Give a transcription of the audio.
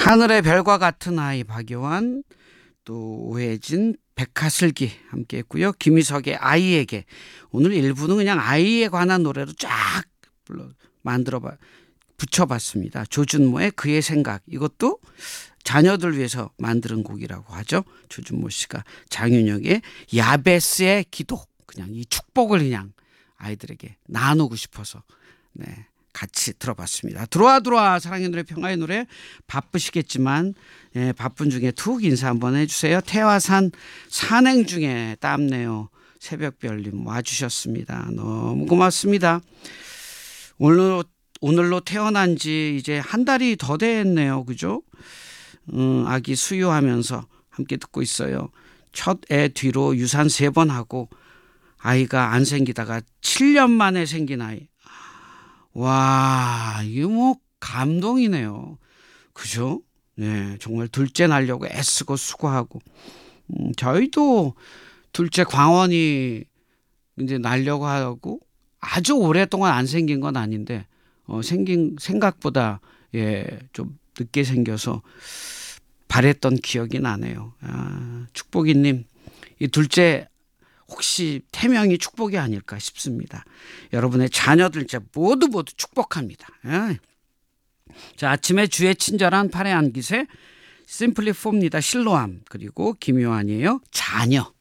하늘의 별과 같은 아이 박요한, 또 오혜진, 백하슬기 함께 했고요. 김희석의 아이에게. 오늘 일부는 그냥 아이에 관한 노래로 쫙 붙여봤습니다. 조준모의 그의 생각, 이것도 자녀들 위해서 만드는 곡이라고 하죠. 조준모 씨가. 장윤혁의 야베스의 기도, 그냥 이 축복을 그냥 아이들에게 나누고 싶어서 같이 들어봤습니다. 들어와 사랑의 노래, 평화의 노래. 바쁘시겠지만 바쁜 중에 툭 인사 한번 해주세요. 태화산 산행 중에 땀내요 새벽별님 와주셨습니다. 너무 고맙습니다. 오늘로 태어난 지 이제 한 달이 더 됐네요. 그죠? 아기 수유하면서 함께 듣고 있어요. 첫 애 뒤로 유산 3번 하고 아이가 안 생기다가 7년 만에 생긴 아이. 와, 이게 뭐 감동이네요. 그죠? 네, 정말 둘째 낳으려고 애쓰고 수고하고. 저희도 둘째 광원이 이제 낳으려고 하고 아주 오랫동안 안 생긴 건 아닌데 생각보다 좀 늦게 생겨서 바랬던 기억이 나네요. 축복이님, 이 둘째 혹시 태명이 축복이 아닐까 싶습니다. 여러분의 자녀들 진짜 모두 축복합니다. 자, 아침에 주의 친절한 팔의 안기세 심플리4입니다. 실로암, 그리고 김요한이에요. 자녀.